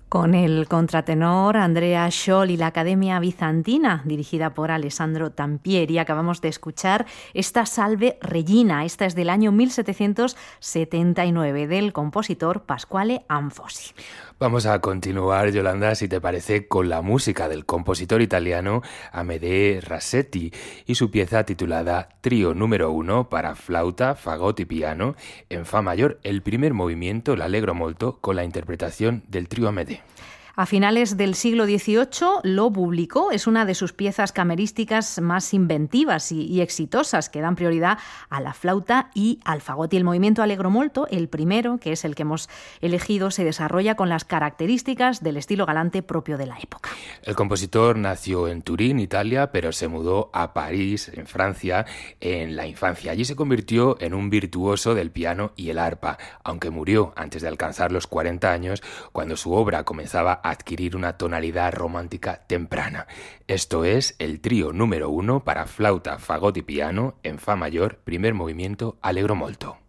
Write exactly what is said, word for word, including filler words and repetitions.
Con el contratenor Andrea Scholl y la Academia Bizantina, dirigida por Alessandro Tampieri, acabamos de escuchar esta Salve Regina. Esta es del año mil setecientos setenta y nueve, del compositor Pasquale Anfosi. Vamos a continuar, Yolanda, si te parece, con la música del compositor italiano Amedeo Rasetti y su pieza titulada Trío número uno para flauta, fagot y piano, en fa mayor, el primer movimiento, l'Allegro molto, con la interpretación del trío Amedeo. A finales del siglo dieciocho lo publicó. Es una de sus piezas camerísticas más inventivas y, y exitosas, que dan prioridad a la flauta y al fagot. Y el movimiento Allegro molto, el primero, que es el que hemos elegido, se desarrolla con las características del estilo galante propio de la época. El compositor nació en Turín, Italia, pero se mudó a París, en Francia, en la infancia. Allí se convirtió en un virtuoso del piano y el arpa, aunque murió antes de alcanzar los cuarenta años, cuando su obra comenzaba a adquirir una tonalidad romántica temprana. Esto es el trío número uno para flauta, fagot y piano en fa mayor, primer movimiento, Allegro molto.